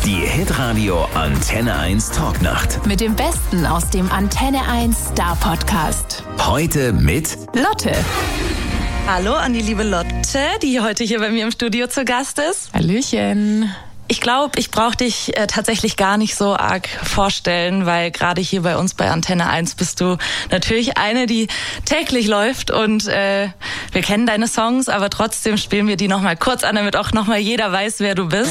Die Hitradio Antenne 1 Talknacht. Mit dem Besten aus dem Antenne 1 Star Podcast. Heute mit Lotte. Hallo an die liebe Lotte, die heute hier bei mir im Studio zu Gast ist. Hallöchen. Ich glaube, ich brauche dich tatsächlich gar nicht so arg vorstellen, weil gerade hier bei uns bei Antenne 1 bist du natürlich eine, die täglich läuft und wir kennen deine Songs, aber trotzdem spielen wir die nochmal kurz an, damit auch nochmal jeder weiß, wer du bist.